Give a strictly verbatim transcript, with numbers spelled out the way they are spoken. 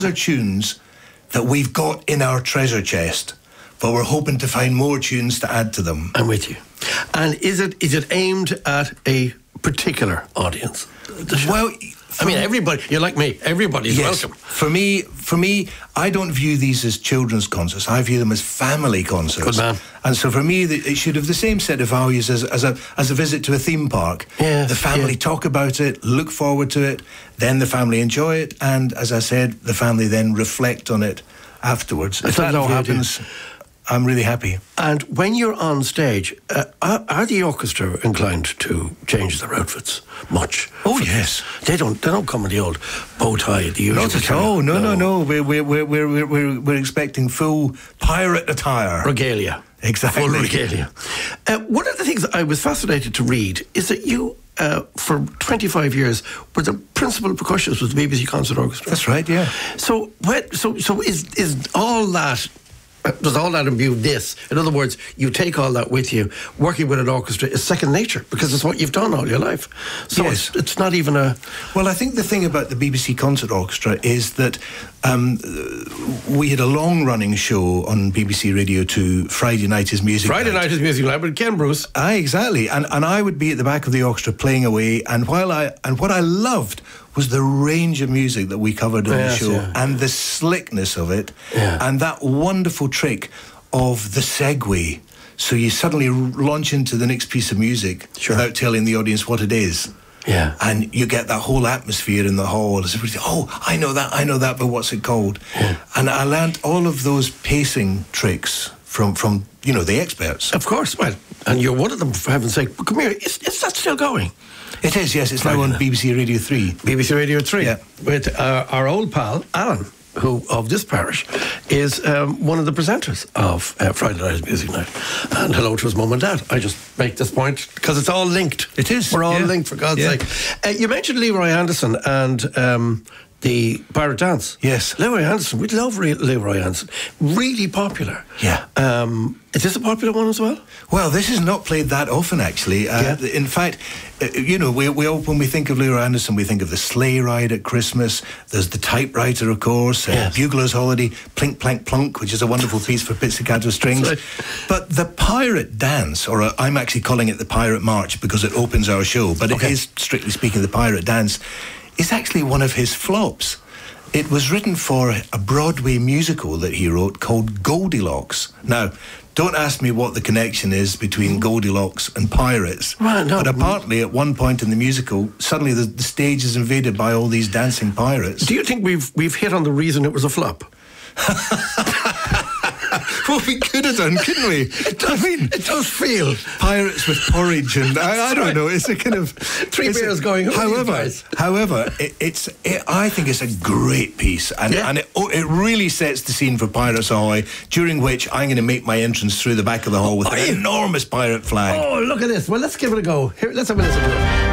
are tunes that we've got in our treasure chest, but we're hoping to find more tunes to add to them. I'm with you. And is it is it aimed at a particular audience? Well, I mean, everybody. You're like me. Everybody's yes. welcome. For me, for me, I don't view these as children's concerts. I view them as family concerts. Good man. And so for me, it should have the same set of values as, as a as a visit to a theme park. Yeah, the family yeah. talk about it, look forward to it, then the family enjoy it, and as I said, the family then reflect on it afterwards. If that all happens, I'm really happy. And when you're on stage, uh, are, are the orchestra inclined to change their outfits much? Oh yes, they don't. They don't come in the old bow tie. The usual. Not at all. No, no, no. no. We're we're we're we're we're we're expecting full pirate attire, regalia. Exactly, full regalia. Uh, one of the things I was fascinated to read is that you, uh, for twenty-five years, were the principal percussionist with the B B C Concert Orchestra. That's right. Yeah. So, what, so, so is is all that? Does all that imbue this? In other words, you take all that with you. Working with an orchestra is second nature because it's what you've done all your life. So yes. it's, it's not even a... Well, I think the thing about the B B C Concert Orchestra is that um, we had a long-running show on B B C Radio two, Friday Night is Music Friday Night. Night is Music Night with Ken Bruce. Aye, exactly. And and I would be at the back of the orchestra playing away, and while I and what I loved was the range of music that we covered in yes, the show, yeah. and the slickness of it, yeah. and that wonderful trick of the segue. So you suddenly launch into the next piece of music sure. without telling the audience what it is. Yeah. And you get that whole atmosphere in the hall as everybody, oh, I know that, I know that, but what's it called? Yeah. And I learned all of those pacing tricks from, from, you know, the experts. Of course, well, and you're one of them, for heaven's sake. But come here, is, is that still going? It is, yes. It's now on B B C Radio three. B B C Radio three. Yeah. With uh, our old pal, Alan, who, of this parish, is um, one of the presenters of uh, Friday Night is Music Night. And hello to his mum and dad. I just make this point because it's all linked. It is. We're all yeah. linked, for God's yeah. sake. Uh, you mentioned Leroy Anderson and... Um, the Pirate Dance. Yes. Leroy Anderson. We love Re- Leroy Anderson. Really popular. Yeah. Um, is this a popular one as well? Well, this is not played that often, actually. Uh, yeah. In fact, uh, you know, we, we all, when we think of Leroy Anderson, we think of the sleigh ride at Christmas. There's the typewriter, of course, uh, yes. Bugler's Holiday, Plink Plank Plunk, which is a wonderful piece for pizzicato strings. Right. But the Pirate Dance, or uh, I'm actually calling it the Pirate March because it opens our show, but okay. it is, strictly speaking, the Pirate Dance, is actually one of his flops. It was written for a Broadway musical that he wrote called Goldilocks. Now, don't ask me what the connection is between Goldilocks and pirates. Right, no. But apparently, at one point in the musical, suddenly the, the stage is invaded by all these dancing pirates. Do you think we've we've hit on the reason it was a flop? Well, we could have done, couldn't we? It does, I mean, it does feel pirates with porridge, and I, I don't know. It's a kind of three beers a, going. However, however, it, it's it, I think it's a great piece, and yeah. and it, oh, it really sets the scene for Pirates Ahoy. During which I'm going to make my entrance through the back of the hall with oh, an yeah. enormous pirate flag. Oh, look at this! Well, let's give it a go. Here, let's have a listen to it.